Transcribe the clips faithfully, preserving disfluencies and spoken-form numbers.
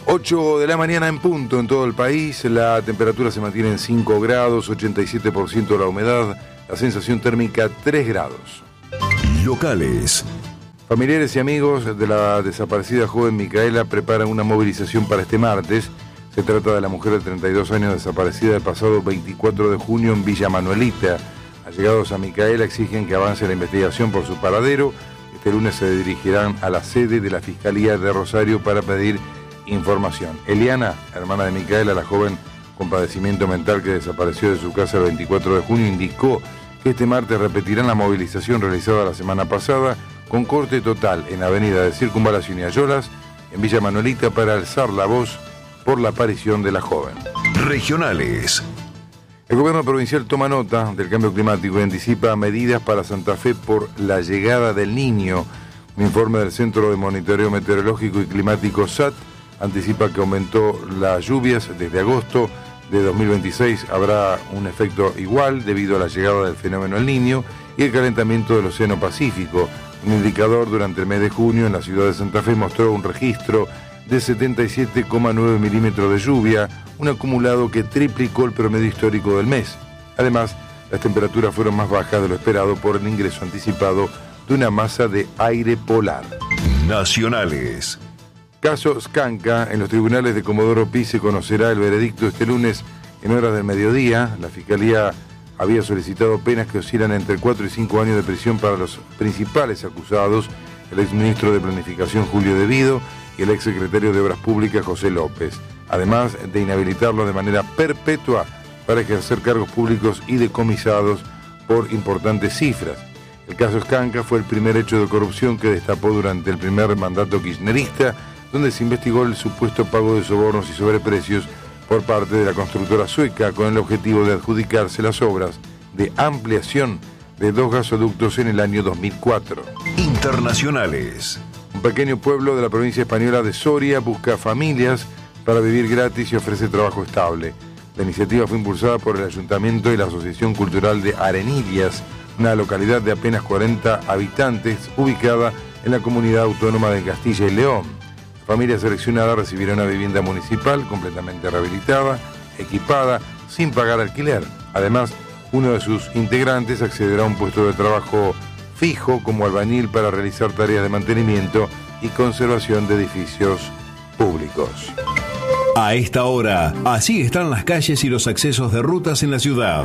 ocho de la mañana en punto en todo el país, la temperatura se mantiene en cinco grados, ochenta y siete por ciento de la humedad, la sensación térmica tres grados. Locales. Familiares y amigos de la desaparecida joven Micaela preparan una movilización para este martes. Se trata de la mujer de treinta y dos años desaparecida el pasado veinticuatro de junio en Villa Manuelita. Allegados a Micaela exigen que avance la investigación por su paradero. Este lunes se dirigirán a la sede de la Fiscalía de Rosario para pedir información. Eliana, hermana de Micaela, la joven con padecimiento mental que desapareció de su casa el veinticuatro de junio, indicó que este martes repetirán la movilización realizada la semana pasada con corte total en Avenida de Circunvalación y Ayolas, en Villa Manuelita, para alzar la voz por la aparición de la joven. Regionales. El gobierno provincial toma nota del cambio climático y anticipa medidas para Santa Fe por la llegada del Niño. Un informe del Centro de Monitoreo Meteorológico y Climático S A T anticipa que aumentó las lluvias desde agosto de dos mil veintiséis. Habrá un efecto igual debido a la llegada del fenómeno El Niño y el calentamiento del Océano Pacífico. Un indicador durante el mes de junio en la ciudad de Santa Fe mostró un registro de setenta y siete coma nueve milímetros de lluvia, un acumulado que triplicó el promedio histórico del mes. Además, las temperaturas fueron más bajas de lo esperado por el ingreso anticipado de una masa de aire polar. Nacionales. Caso Scanca. En los tribunales de Comodoro Pi se conocerá el veredicto este lunes en horas del mediodía. La Fiscalía había solicitado penas que oscilan entre cuatro y cinco años de prisión para los principales acusados, el exministro de Planificación Julio De Vido y el exsecretario de Obras Públicas José López, además de inhabilitarlos de manera perpetua para ejercer cargos públicos y decomisados por importantes cifras. El caso Scanca fue el primer hecho de corrupción que destapó durante el primer mandato kirchnerista, donde se investigó el supuesto pago de sobornos y sobreprecios por parte de la constructora sueca con el objetivo de adjudicarse las obras de ampliación de dos gasoductos en el año dos mil cuatro. Internacionales. Un pequeño pueblo de la provincia española de Soria busca familias para vivir gratis y ofrece trabajo estable. La iniciativa fue impulsada por el Ayuntamiento y la Asociación Cultural de Arenillas, una localidad de apenas cuarenta habitantes ubicada en la comunidad autónoma de Castilla y León. La familia seleccionada recibirá una vivienda municipal completamente rehabilitada, equipada, sin pagar alquiler. Además, uno de sus integrantes accederá a un puesto de trabajo fijo como albañil para realizar tareas de mantenimiento y conservación de edificios públicos. A esta hora, así están las calles y los accesos de rutas en la ciudad.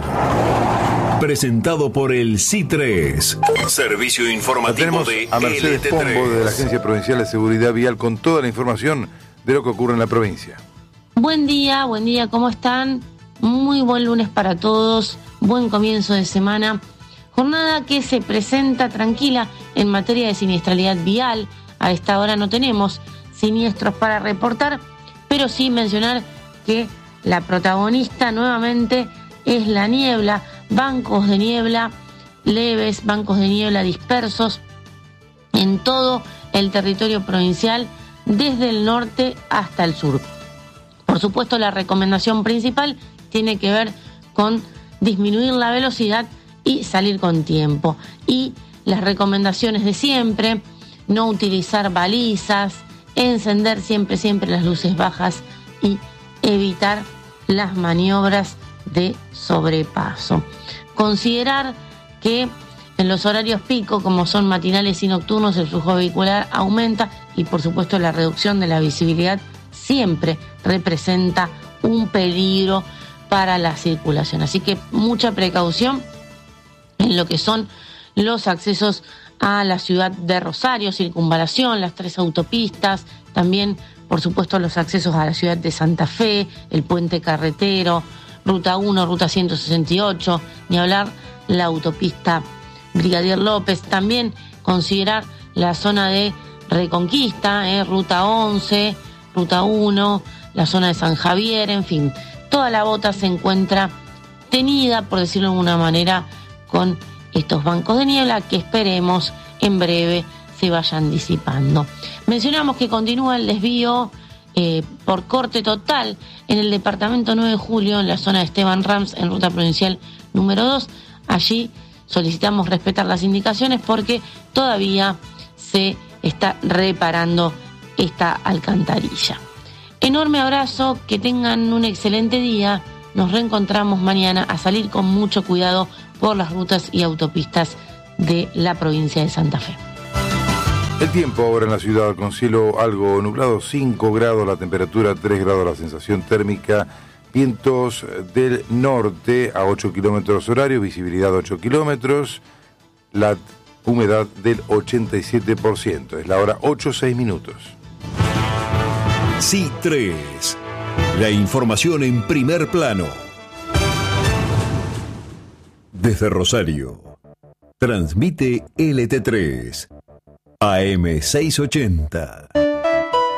Presentado por el C I tres, Servicio Informativo Tenemos de a Mercedes L T tres. Pombo de la Agencia Provincial de Seguridad Vial con toda la información de lo que ocurre en la provincia. Buen día, buen día, ¿cómo están? Muy buen lunes para todos, buen comienzo de semana. Jornada que se presenta tranquila en materia de siniestralidad vial. A esta hora no tenemos siniestros para reportar, pero sí mencionar que la protagonista nuevamente es la niebla, bancos de niebla leves, bancos de niebla dispersos en todo el territorio provincial, desde el norte hasta el sur. Por supuesto, la recomendación principal tiene que ver con disminuir la velocidad y salir con tiempo. Y las recomendaciones de siempre: no utilizar balizas, encender siempre, siempre las luces bajas y evitar las maniobras de sobrepaso. Considerar que en los horarios pico, como son matinales y nocturnos, el flujo vehicular aumenta y, por supuesto, la reducción de la visibilidad siempre representa un peligro para la circulación. Así que mucha precaución en lo que son los accesos a la ciudad de Rosario, circunvalación, las tres autopistas, también, por supuesto, los accesos a la ciudad de Santa Fe, el puente carretero, Ruta uno, Ruta ciento sesenta y ocho, ni hablar la autopista Brigadier López. También considerar la zona de Reconquista, eh, Ruta once, Ruta uno, la zona de San Javier, en fin. Toda la bota se encuentra tenida, por decirlo de alguna manera, con estos bancos de niebla que esperemos en breve se vayan disipando. Mencionamos que continúa el desvío eh, por corte total en el departamento nueve de julio, en la zona de Esteban Rams, en ruta provincial número dos. Allí solicitamos respetar las indicaciones porque todavía se está reparando esta alcantarilla. Enorme abrazo, que tengan un excelente día. Nos reencontramos mañana, a salir con mucho cuidado por las rutas y autopistas de la provincia de Santa Fe. El tiempo ahora en la ciudad, con cielo algo nublado, cinco grados la temperatura, tres grados la sensación térmica, vientos del norte a ocho kilómetros horarios, visibilidad ocho kilómetros, la humedad del ochenta y siete por ciento. Es la hora ocho, seis minutos. C tres. La información en primer plano. Desde Rosario, transmite L T tres, A M seiscientos ochenta.